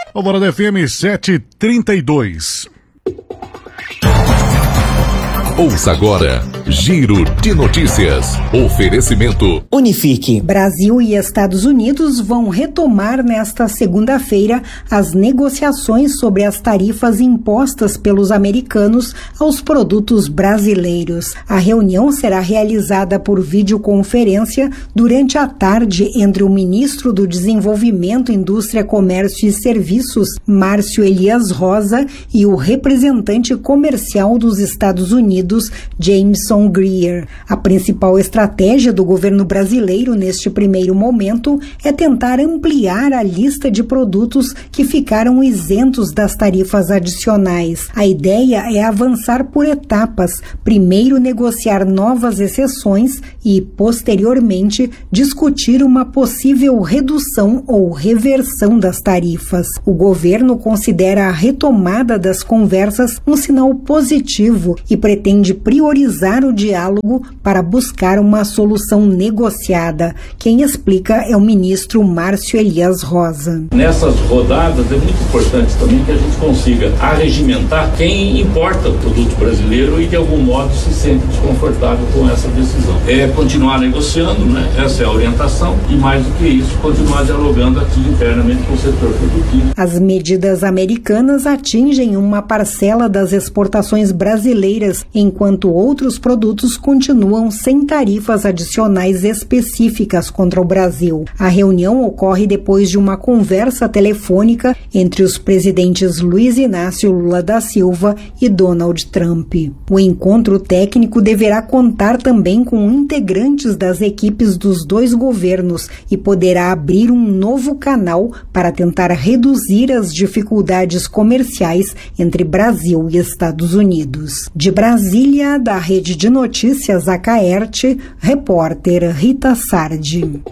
Alvorada FM 7h32. Ouça agora, Giro de Notícias. Oferecimento Unifique. Brasil e Estados Unidos vão retomar nesta segunda-feira as negociações sobre as tarifas impostas pelos americanos aos produtos brasileiros. A reunião será realizada por videoconferência durante a tarde entre o ministro do Desenvolvimento, Indústria, Comércio e Serviços, Márcio Elias Rosa, e o representante comercial dos Estados Unidos, Jameson Greer. A principal estratégia do governo brasileiro neste primeiro momento é tentar ampliar a lista de produtos que ficaram isentos das tarifas adicionais. A ideia é avançar por etapas, primeiro negociar novas exceções e, posteriormente, discutir uma possível redução ou reversão das tarifas. O governo considera a retomada das conversas um sinal positivo e pretende priorizar o diálogo para buscar uma solução negociada. Quem explica é o ministro Márcio Elias Rosa. Nessas rodadas é muito importante também que a gente consiga arregimentar quem importa o produto brasileiro e de algum modo se sente desconfortável com essa decisão. É continuar negociando, né? Essa é a orientação, e mais do que isso, continuar dialogando aqui internamente com o setor produtivo. As medidas americanas atingem uma parcela das exportações brasileiras, enquanto outros produtos continuam sem tarifas adicionais específicas contra o Brasil. A reunião ocorre depois de uma conversa telefônica entre os presidentes Luiz Inácio Lula da Silva e Donald Trump. O encontro técnico deverá contar também com integrantes das equipes dos dois governos e poderá abrir um novo canal para tentar reduzir as dificuldades comerciais entre Brasil e Estados Unidos. De Brasília, da Rede de Notícias Acaerte, repórter Rita Sardi.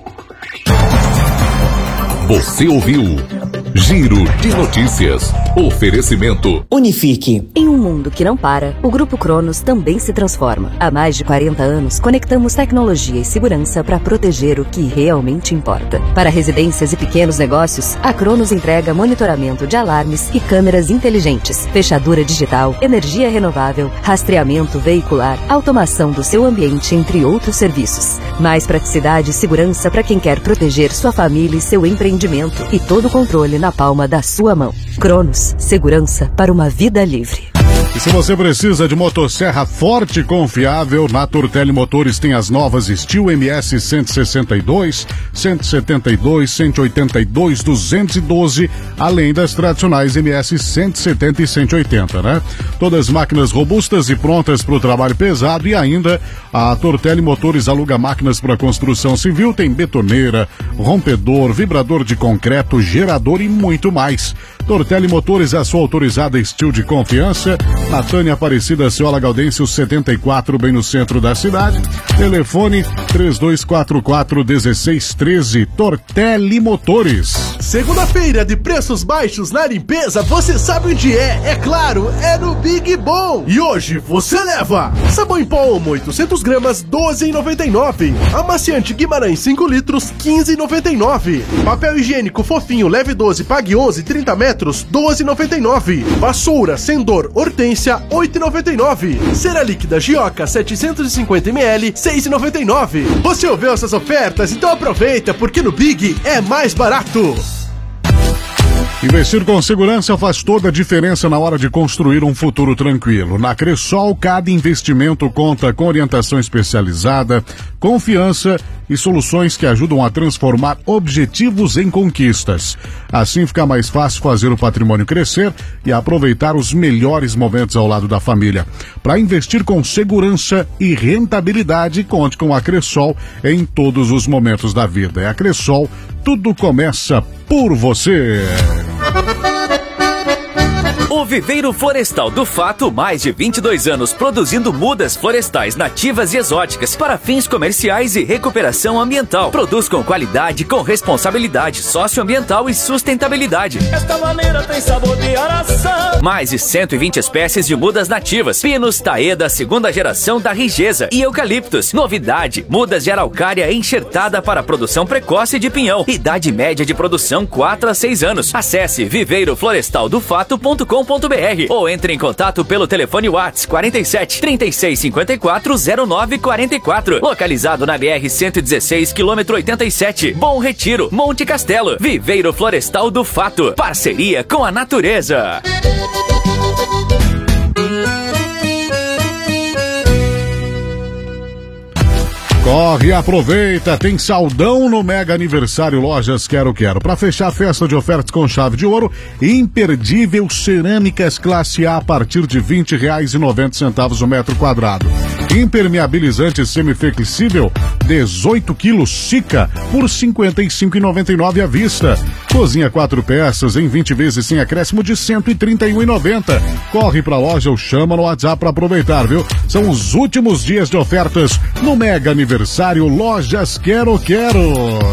Você ouviu Giro de Notícias. Oferecimento Unifique. Em um mundo que não para, o Grupo Cronos também se transforma. Há mais de 40 anos, conectamos tecnologia e segurança para proteger o que realmente importa. Para residências e pequenos negócios, a Cronos entrega monitoramento de alarmes e câmeras inteligentes, fechadura digital, energia renovável, rastreamento veicular, automação do seu ambiente, entre outros serviços. Mais praticidade e segurança para quem quer proteger sua família e seu empreendimento, e todo o controle na palma da sua mão. Cronos, segurança para uma vida livre. E se você precisa de motosserra forte e confiável, na Tortelli Motores tem as novas Steel MS 162, 172, 182, 212, além das tradicionais MS 170 e 180, né? Todas máquinas robustas e prontas para o trabalho pesado, e ainda a Tortelli Motores aluga máquinas para construção civil, tem betoneira, rompedor, vibrador de concreto, gerador e muito mais. Tortelli Motores, a sua autorizada Steel de confiança, na Tânia Aparecida Ciola Gaudêncio 74, bem no centro da cidade. Telefone 3244-1613. Tortelli Motores. Segunda-feira de preços baixos na limpeza, você sabe onde é claro, é no Big Bom. E hoje você leva sabão em pó Omo 800 gramas, R$12,99. Amaciante Guimarães 5 litros, R$15,99. Papel higiênico fofinho, leve 12, pague 11, 30 metros, R$12,99. Vassoura Sendor Hortência, R$8,99. Cera líquida Gioca 750 ml, R$6,99. Você ouviu essas ofertas? Então aproveita, porque no Big é mais barato. Investir com segurança faz toda a diferença na hora de construir um futuro tranquilo. Na Cressol, cada investimento conta com orientação especializada, confiança e soluções que ajudam a transformar objetivos em conquistas. Assim fica mais fácil fazer o patrimônio crescer e aproveitar os melhores momentos ao lado da família. Para investir com segurança e rentabilidade, conte com a Cressol em todos os momentos da vida. É a Cressol, tudo começa por você. O Viveiro Florestal do Fato, mais de 22 anos produzindo mudas florestais nativas e exóticas para fins comerciais e recuperação ambiental. Produz com qualidade, com responsabilidade socioambiental e sustentabilidade. Esta maneira tem sabor de araçá. Mais de 120 espécies de mudas nativas, pinos, taeda, segunda geração da Rigesa e eucaliptos. Novidade, mudas de araucária enxertada para produção precoce de pinhão. Idade média de produção 4 a 6 anos. Acesse viveiroflorestaldofato.com.br ou entre em contato pelo telefone WhatsApp 47 36 54 09 44. Localizado na BR 116, quilômetro 87, Bom Retiro, Monte Castelo. Viveiro Florestal do Fato. Parceria com a natureza. Corre e aproveita, tem saldão no Mega Aniversário Lojas Quero Quero. Para fechar a festa de ofertas com chave de ouro, imperdível cerâmicas classe A partir de R$20,90 o metro quadrado. Impermeabilizante semiflexível, 18 quilos, Sica, por R$ 55,99 à vista. Cozinha 4 peças em 20 vezes sem acréscimo de R$ 131,90. Corre pra loja ou chama no WhatsApp para aproveitar, viu? São os últimos dias de ofertas no Mega Aniversário Lojas Quero Quero.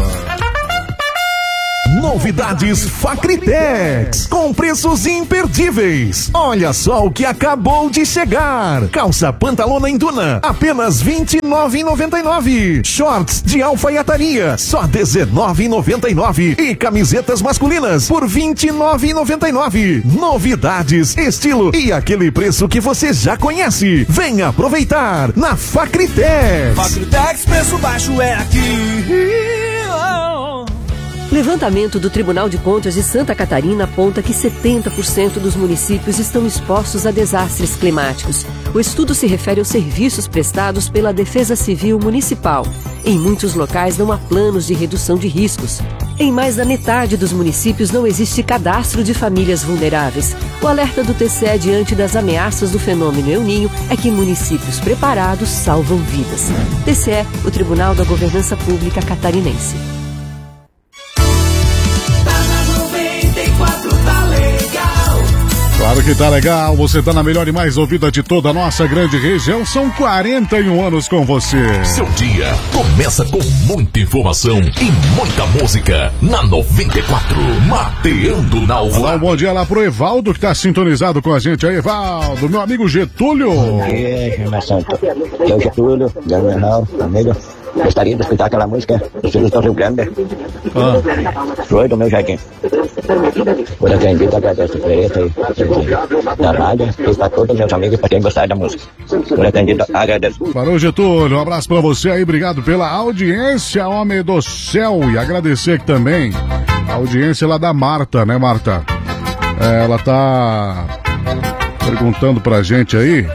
Novidades Facritex, com preços imperdíveis. Olha só o que acabou de chegar. Calça pantalona em Duna, apenas R$ 29,99. Shorts de alfaiataria, só R$ 19,99. E camisetas masculinas por R$ 29,99. Novidades, estilo e aquele preço que você já conhece. Venha aproveitar na Facritex. Facritex, preço baixo é aqui. Levantamento do Tribunal de Contas de Santa Catarina aponta que 70% dos municípios estão expostos a desastres climáticos. O estudo se refere aos serviços prestados pela Defesa Civil Municipal. Em muitos locais não há planos de redução de riscos. Em mais da metade dos municípios não existe cadastro de famílias vulneráveis. O alerta do TCE diante das ameaças do fenômeno El Niño é que municípios preparados salvam vidas. TCE, o Tribunal da Governança Pública Catarinense. Claro que tá legal, você tá na melhor e mais ouvida de toda a nossa grande região, são 41 anos com você. Seu dia começa com muita informação e muita música na 94, Mateando na Alvorada. Dá um bom dia lá pro Evaldo que tá sintonizado com a gente aí, Evaldo, meu amigo Getúlio. Bom dia, Irmã Santo. Eu, Getúlio, da Governal, amigo. Gostaria de escutar aquela música do Filhos do Rio Grande. Flor do meu jardim. Por atendido, agradeço por isso aí, da rádio, e para todos os meus amigos para quem gostar da música. Por atendido, agradeço. Parou, Getúlio, um abraço pra você aí, obrigado pela audiência, homem do céu. E agradecer aqui também a audiência lá da Marta, né, Marta? Ela tá perguntando pra gente aí.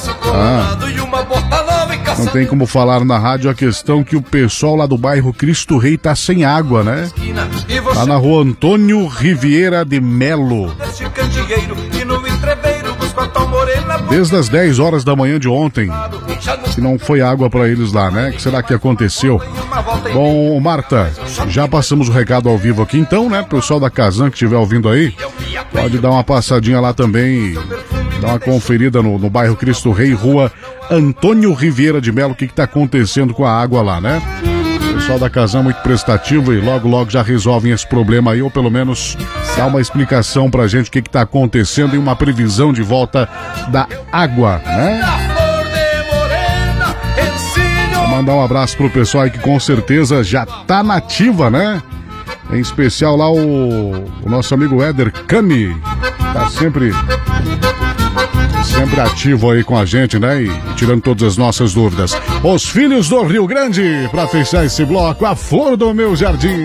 Não tem como falar na rádio a questão que o pessoal lá do bairro Cristo Rei tá sem água, né? Lá na rua Antônio Riviera de Melo. Desde as 10 horas da manhã de ontem, que não foi água pra eles lá, né? O que será que aconteceu? Bom, Marta, já passamos o recado ao vivo aqui então, né? Pessoal da Casan que estiver ouvindo aí, pode dar uma passadinha lá também, dar uma conferida no bairro Cristo Rei, rua Antônio Riviera de Melo, o que está acontecendo com a água lá, né? O pessoal da Casan muito prestativo e logo já resolvem esse problema aí, ou pelo menos dá uma explicação pra gente o que está acontecendo e uma previsão de volta da água, né? Vou mandar um abraço pro pessoal aí que com certeza já tá nativa, né? Em especial lá o nosso amigo Éder Cami, tá sempre ativo aí com a gente, né? E tirando todas as nossas dúvidas. Os Filhos do Rio Grande, pra fechar esse bloco, a Flor do Meu Jardim.